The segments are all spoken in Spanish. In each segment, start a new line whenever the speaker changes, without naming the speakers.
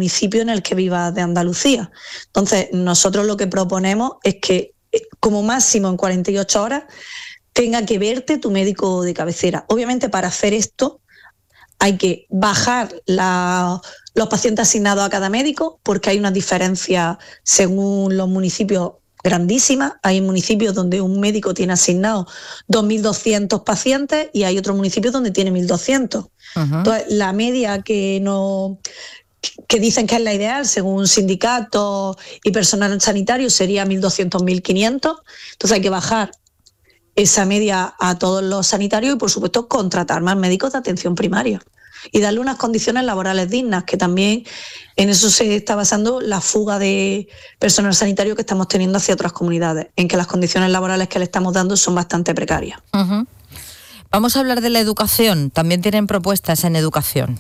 municipio en el que vivas de Andalucía. Entonces, nosotros lo que proponemos es que como máximo en 48 horas tenga que verte tu médico de cabecera. Obviamente, para hacer esto hay que bajar los pacientes asignados a cada médico, porque hay una diferencia según los municipios grandísima. Hay municipios donde un médico tiene asignado 2.200 pacientes y hay otros municipios donde tiene 1.200. Entonces, la media que dicen que es la ideal, según sindicatos y personal sanitario, sería 1.200, 1.500. Entonces hay que bajar esa media a todos los sanitarios y, por supuesto, contratar más médicos de atención primaria y darle unas condiciones laborales dignas, que también en eso se está basando la fuga de personal sanitario que estamos teniendo hacia otras comunidades, en que las condiciones laborales que le estamos dando son bastante precarias.
Vamos a hablar de la educación. También tienen propuestas en educación.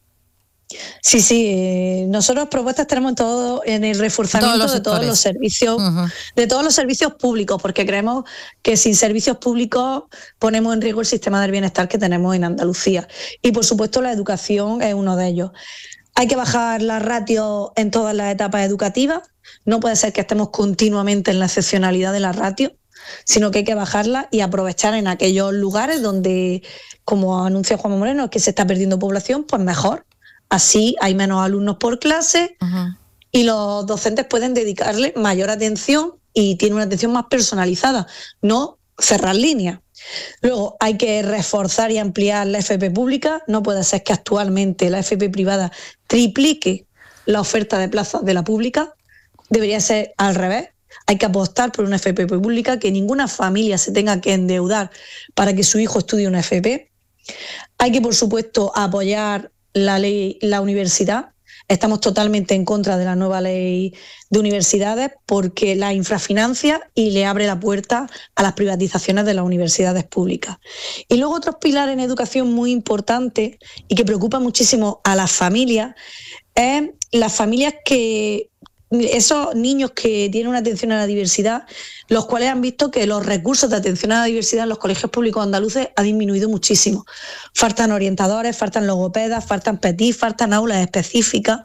Sí, nosotros propuestas tenemos en el reforzamiento de todos los servicios, de todos los servicios públicos, porque creemos que sin servicios públicos ponemos en riesgo el sistema del bienestar que tenemos en Andalucía. Y por supuesto la educación es uno de ellos. Hay que bajar las ratios en todas las etapas educativas. No puede ser que estemos continuamente en la excepcionalidad de las ratios, sino que hay que bajarla y aprovechar en aquellos lugares donde, como anuncia Juanma Moreno, que se está perdiendo población, pues mejor. Así hay menos alumnos por clase y los docentes pueden dedicarle mayor atención y tienen una atención más personalizada, no cerrar líneas. Luego hay que reforzar y ampliar la FP pública. No puede ser que actualmente la FP privada triplique la oferta de plazas de la pública. Debería ser al revés. Hay que apostar por una FP pública, que ninguna familia se tenga que endeudar para que su hijo estudie una FP. Hay que, por supuesto, apoyar la universidad. Estamos totalmente en contra de la nueva ley de universidades porque la infrafinancia y le abre la puerta a las privatizaciones de las universidades públicas. Y luego otro pilar en educación muy importante y que preocupa muchísimo a las familias es las familias que esos niños que tienen una atención a la diversidad, los cuales han visto que los recursos de atención a la diversidad en los colegios públicos andaluces ha disminuido muchísimo. Faltan orientadores, faltan logopedas, faltan PETI, faltan aulas específicas,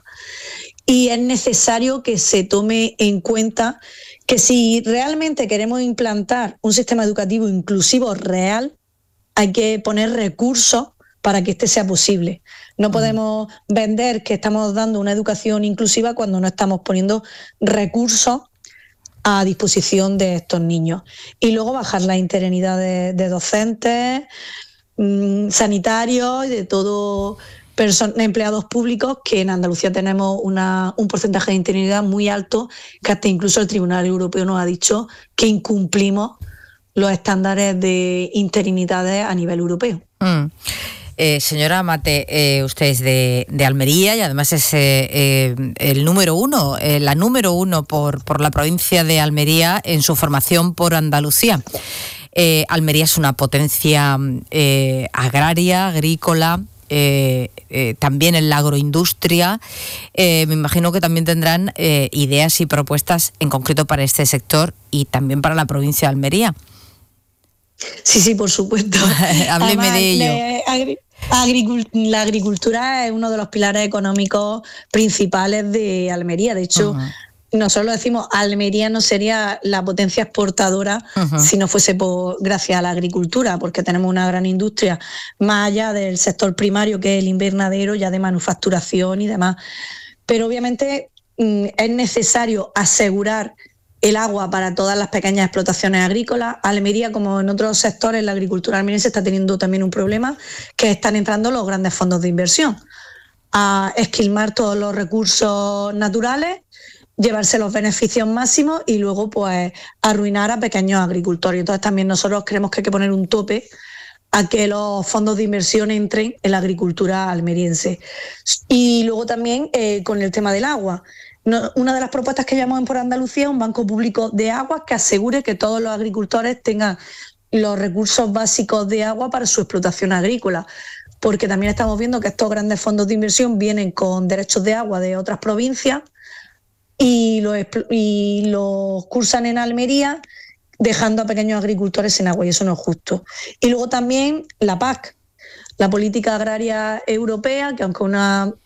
y es necesario que se tome en cuenta que si realmente queremos implantar un sistema educativo inclusivo real, hay que poner recursos para que este sea posible. No podemos vender que estamos dando una educación inclusiva cuando no estamos poniendo recursos a disposición de estos niños. Y luego bajar la interinidad de docentes, sanitarios y de todo empleados públicos, que en Andalucía tenemos un porcentaje de interinidad muy alto, que hasta incluso el Tribunal Europeo nos ha dicho que incumplimos los estándares de interinidades a nivel europeo.
Señora Mate, usted es de Almería y además es el número uno, la número uno por la provincia de Almería en su formación por Andalucía. Almería es una potencia agraria, agrícola, también en la agroindustria. Me imagino que también tendrán ideas y propuestas en concreto para este sector y también para la provincia de Almería.
Sí, por supuesto.
Hábleme de ello.
La agricultura es uno de los pilares económicos principales de Almería. De hecho, nosotros lo decimos, Almería no sería la potencia exportadora si no fuese gracias a la agricultura, porque tenemos una gran industria más allá del sector primario, que es el invernadero, ya de manufacturación y demás. Pero obviamente es necesario asegurar el agua para todas las pequeñas explotaciones agrícolas. Almería, como en otros sectores, la agricultura almeriense está teniendo también un problema, que están entrando los grandes fondos de inversión a esquilmar todos los recursos naturales, llevarse los beneficios máximos y luego pues arruinar a pequeños agricultores. Entonces también nosotros creemos que hay que poner un tope a que los fondos de inversión entren en la agricultura almeriense. Y luego también con el tema del agua. Una de las propuestas que llevamos en Por Andalucía es un banco público de agua que asegure que todos los agricultores tengan los recursos básicos de agua para su explotación agrícola, porque también estamos viendo que estos grandes fondos de inversión vienen con derechos de agua de otras provincias y los cursan en Almería, dejando a pequeños agricultores sin agua, y eso no es justo. Y luego también la PAC, la Política Agraria Europea, que aunque una